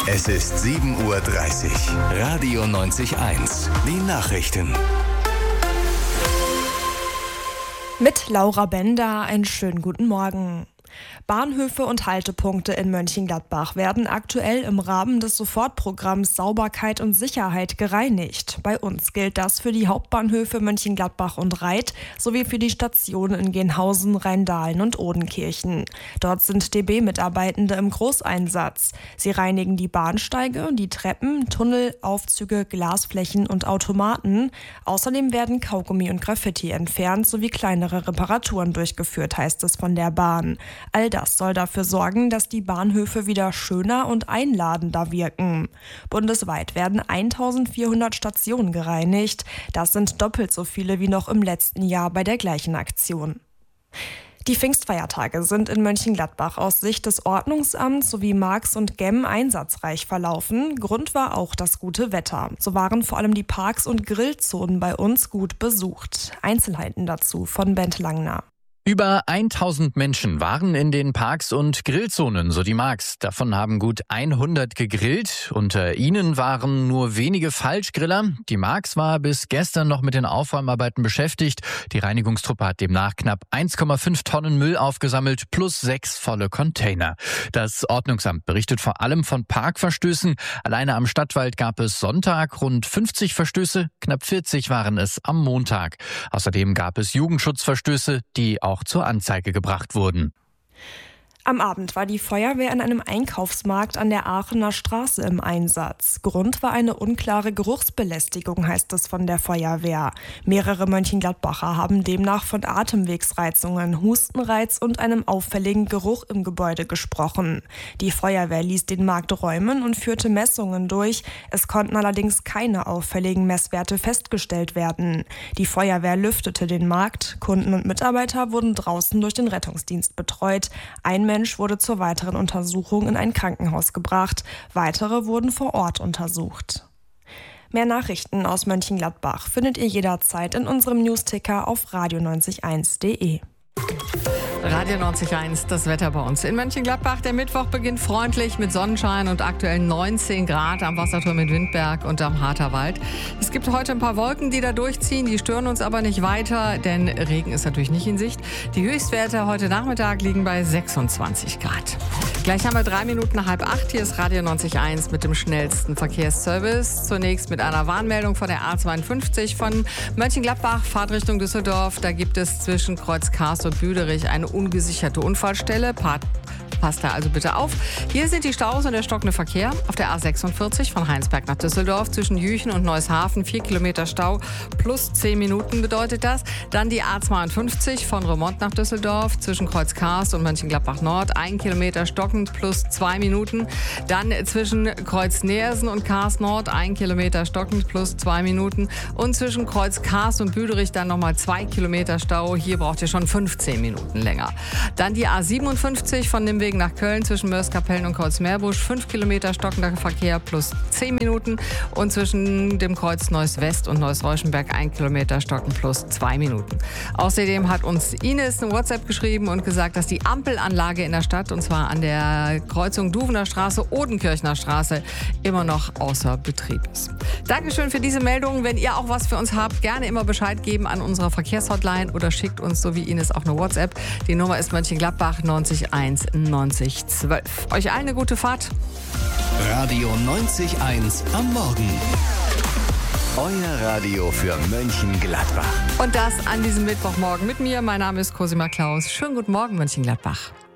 Es ist 7:30 Uhr. Radio 90.1. Die Nachrichten. Mit Laura Bender einen schönen guten Morgen. Bahnhöfe und Haltepunkte in Mönchengladbach werden aktuell im Rahmen des Sofortprogramms Sauberkeit und Sicherheit gereinigt. Bei uns gilt das für die Hauptbahnhöfe Mönchengladbach und Reit sowie für die Stationen in Genhausen, Rheindahlen und Odenkirchen. Dort sind DB-Mitarbeitende im Großeinsatz. Sie reinigen die Bahnsteige, die Treppen, Tunnel, Aufzüge, Glasflächen und Automaten. Außerdem werden Kaugummi und Graffiti entfernt sowie kleinere Reparaturen durchgeführt, heißt es von der Bahn. All das soll dafür sorgen, dass die Bahnhöfe wieder schöner und einladender wirken. Bundesweit werden 1400 Stationen gereinigt. Das sind doppelt so viele wie noch im letzten Jahr bei der gleichen Aktion. Die Pfingstfeiertage sind in Mönchengladbach aus Sicht des Ordnungsamts sowie Marx und Gemm einsatzreich verlaufen. Grund war auch das gute Wetter. So waren vor allem die Parks und Grillzonen bei uns gut besucht. Einzelheiten dazu von Bent Langner. Über 1000 Menschen waren in den Parks und Grillzonen, so die Marx. Davon haben gut 100 gegrillt. Unter ihnen waren nur wenige Falschgriller. Die Marx war bis gestern noch mit den Aufräumarbeiten beschäftigt. Die Reinigungstruppe hat demnach knapp 1,5 Tonnen Müll aufgesammelt plus 6 volle Container. Das Ordnungsamt berichtet vor allem von Parkverstößen. Alleine am Stadtwald gab es Sonntag rund 50 Verstöße. Knapp 40 waren es am Montag. Außerdem gab es Jugendschutzverstöße, die auch zur Anzeige gebracht wurden. Am Abend war die Feuerwehr in einem Einkaufsmarkt an der Aachener Straße im Einsatz. Grund war eine unklare Geruchsbelästigung, heißt es von der Feuerwehr. Mehrere Mönchengladbacher haben demnach von Atemwegsreizungen, Hustenreiz und einem auffälligen Geruch im Gebäude gesprochen. Die Feuerwehr ließ den Markt räumen und führte Messungen durch. Es konnten allerdings keine auffälligen Messwerte festgestellt werden. Die Feuerwehr lüftete den Markt. Kunden und Mitarbeiter wurden draußen durch den Rettungsdienst betreut. Ein Mensch wurde zur weiteren Untersuchung in ein Krankenhaus gebracht. Weitere wurden vor Ort untersucht. Mehr Nachrichten aus Mönchengladbach findet ihr jederzeit in unserem Newsticker auf radio901.de. Radio 90.1, das Wetter bei uns in Mönchengladbach. Der Mittwoch beginnt freundlich mit Sonnenschein und aktuell 19 Grad am Wasserturm in Windberg und am Harterwald. Es gibt heute ein paar Wolken, die da durchziehen, die stören uns aber nicht weiter, denn Regen ist natürlich nicht in Sicht. Die Höchstwerte heute Nachmittag liegen bei 26 Grad. Gleich haben wir 3 Minuten nach 7:30. Hier ist Radio 90.1 mit dem schnellsten Verkehrsservice. Zunächst mit einer Warnmeldung von der A52 von Mönchengladbach, Fahrtrichtung Düsseldorf. Da gibt es zwischen Kreuz Karst und Büderich eine ungesicherte Unfallstelle. Passt da also bitte auf. Hier sind die Staus und der stockende Verkehr. Auf der A46 von Heinsberg nach Düsseldorf zwischen Jüchen und Neushafen 4 Kilometer Stau plus 10 Minuten bedeutet das. Dann die A52 von Remont nach Düsseldorf zwischen Kreuz Karst und Mönchengladbach Nord 1 Kilometer stockend plus 2 Minuten. Dann zwischen Kreuz Neersen und Karst Nord 1 Kilometer stockend plus 2 Minuten. Und zwischen Kreuz Karst und Büderich dann nochmal 2 Kilometer Stau. Hier braucht ihr schon 15 Minuten länger. Dann die A57 von Nimwegen nach Köln zwischen Mörs-Kapellen und Kreuz-Meerbusch 5 Kilometer stockender Verkehr plus 10 Minuten und zwischen dem Kreuz Neuss-West und Neuss-Reuschenberg 1 Kilometer stocken plus 2 Minuten. Außerdem hat uns Ines eine WhatsApp geschrieben und gesagt, dass die Ampelanlage in der Stadt, und zwar an der Kreuzung Duvener Straße, Odenkirchner Straße, immer noch außer Betrieb ist. Dankeschön für diese Meldung. Wenn ihr auch was für uns habt, gerne immer Bescheid geben an unserer Verkehrshotline oder schickt uns, so wie Ines, auch eine WhatsApp. Die Nummer ist Mönchengladbach 90 9012. Euch allen eine gute Fahrt. Radio 90.1 am Morgen. Euer Radio für Mönchengladbach. Und das an diesem Mittwochmorgen mit mir. Mein Name ist Cosima Klaus. Schönen guten Morgen, Mönchengladbach.